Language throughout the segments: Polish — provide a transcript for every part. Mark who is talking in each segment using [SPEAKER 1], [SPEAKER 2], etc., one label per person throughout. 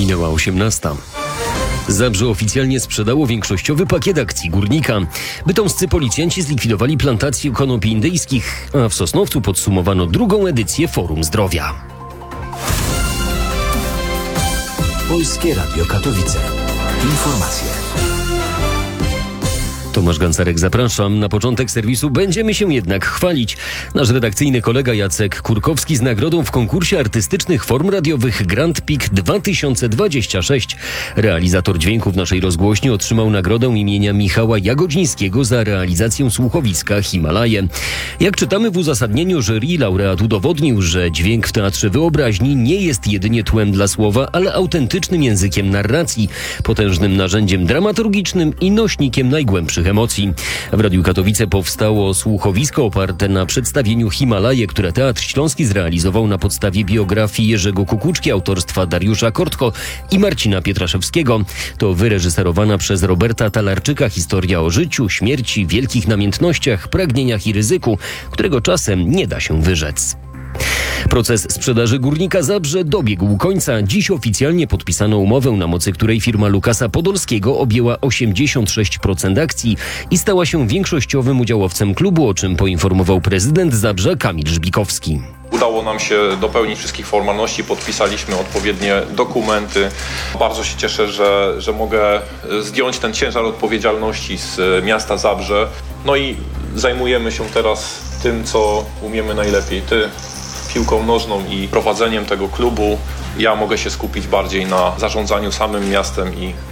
[SPEAKER 1] Minęła 18. Zabrze oficjalnie sprzedało większościowy pakiet akcji górnika. Bytomscy policjanci zlikwidowali plantację konopi indyjskich, a w Sosnowcu podsumowano drugą edycję Forum Zdrowia.
[SPEAKER 2] Polskie Radio Katowice. Informacje.
[SPEAKER 1] Tomasz Gancarek, zapraszam. Na początek serwisu będziemy się jednak chwalić. Nasz redakcyjny kolega Jacek Kurkowski z nagrodą w konkursie artystycznych form radiowych Grand Peak 2026. Realizator dźwięków naszej rozgłośni otrzymał nagrodę imienia Michała Jagodzińskiego za realizację słuchowiska Himalaje. Jak czytamy w uzasadnieniu jury, laureat udowodnił, że dźwięk w teatrze wyobraźni nie jest jedynie tłem dla słowa, ale autentycznym językiem narracji, potężnym narzędziem dramaturgicznym i nośnikiem najgłębszych emocji. W Radiu Katowice powstało słuchowisko oparte na przedstawieniu Himalaje, które Teatr Śląski zrealizował na podstawie biografii Jerzego Kukuczki autorstwa Dariusza Kortko i Marcina Pietraszewskiego. To wyreżyserowana przez Roberta Talarczyka historia o życiu, śmierci, wielkich namiętnościach, pragnieniach i ryzyku, którego czasem nie da się wyrzec. Proces sprzedaży Górnika Zabrze dobiegł końca. Dziś oficjalnie podpisano umowę, na mocy której firma Lukasa Podolskiego objęła 86% akcji i stała się większościowym udziałowcem klubu, o czym poinformował prezydent Zabrza Kamil Żbikowski.
[SPEAKER 3] Udało nam się dopełnić wszystkich formalności, podpisaliśmy odpowiednie dokumenty. Bardzo się cieszę, że mogę zdjąć ten ciężar odpowiedzialności z miasta Zabrze. No i zajmujemy się teraz tym, co umiemy najlepiej. Piłką nożną i prowadzeniem tego klubu. Ja mogę się skupić bardziej na zarządzaniu samym miastem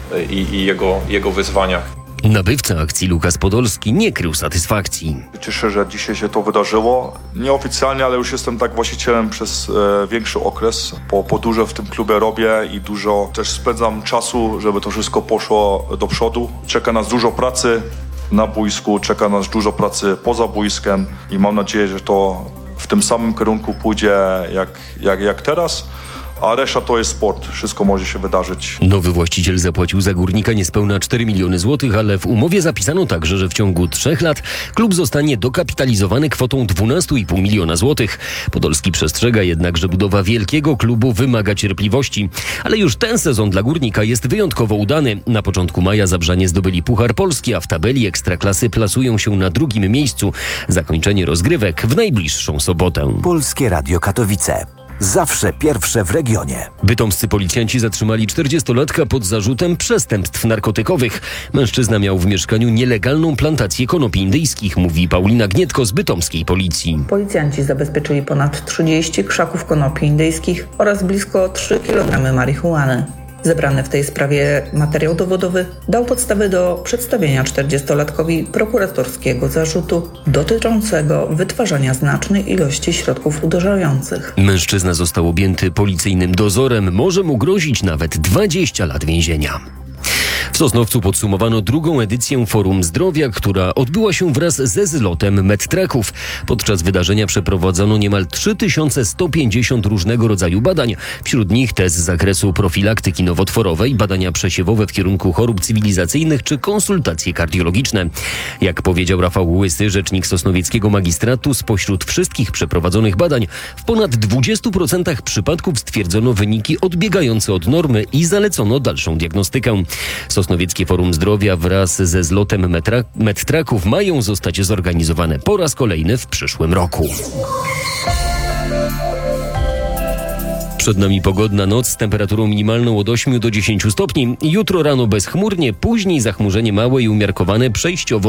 [SPEAKER 3] i jego wyzwaniach.
[SPEAKER 1] Nabywca akcji Lukas Podolski nie krył satysfakcji.
[SPEAKER 4] Cieszę, że dzisiaj się to wydarzyło. Nieoficjalnie, ale już jestem tak właścicielem przez większy okres. Dużo w tym klubie robię i dużo też spędzam czasu, żeby to wszystko poszło do przodu. Czeka nas dużo pracy na boisku, czeka nas dużo pracy poza boiskiem i mam nadzieję, że to w tym samym kierunku pójdzie jak teraz, a reszta to jest sport. Wszystko może się wydarzyć.
[SPEAKER 1] Nowy właściciel zapłacił za Górnika niespełna 4 miliony złotych, ale w umowie zapisano także, że w ciągu 3 lat klub zostanie dokapitalizowany kwotą 12,5 miliona złotych. Podolski przestrzega jednak, że budowa wielkiego klubu wymaga cierpliwości. Ale już ten sezon dla Górnika jest wyjątkowo udany. Na początku maja Zabrzanie zdobyli Puchar Polski, a w tabeli Ekstraklasy plasują się na 2. miejscu. Zakończenie rozgrywek w najbliższą sobotę.
[SPEAKER 2] Polskie Radio Katowice. Zawsze pierwsze w regionie.
[SPEAKER 1] Bytomscy policjanci zatrzymali 40-latka pod zarzutem przestępstw narkotykowych. Mężczyzna miał w mieszkaniu nielegalną plantację konopi indyjskich, mówi Paulina Gnietko z bytomskiej policji.
[SPEAKER 5] Policjanci zabezpieczyli ponad 30 krzaków konopi indyjskich oraz blisko 3 kg marihuany. Zebrany w tej sprawie materiał dowodowy dał podstawy do przedstawienia 40-latkowi prokuratorskiego zarzutu dotyczącego wytwarzania znacznej ilości środków uderzających.
[SPEAKER 1] Mężczyzna został objęty policyjnym dozorem. Może mu grozić nawet 20 lat więzienia. W Sosnowcu podsumowano drugą edycję Forum Zdrowia, która odbyła się wraz ze zlotem medtraków. Podczas wydarzenia przeprowadzono niemal 3150 różnego rodzaju badań. Wśród nich te z zakresu profilaktyki nowotworowej, badania przesiewowe w kierunku chorób cywilizacyjnych czy konsultacje kardiologiczne. Jak powiedział Rafał Łysy, rzecznik sosnowieckiego magistratu, spośród wszystkich przeprowadzonych badań w ponad 20% przypadków stwierdzono wyniki odbiegające od normy i zalecono dalszą diagnostykę. Sosnowieckie Forum Zdrowia wraz ze zlotem medtraków mają zostać zorganizowane po raz kolejny w przyszłym roku. Przed nami pogodna noc z temperaturą minimalną od 8 do 10 stopni. Jutro rano bezchmurnie, później zachmurzenie małe i umiarkowane, przejściowo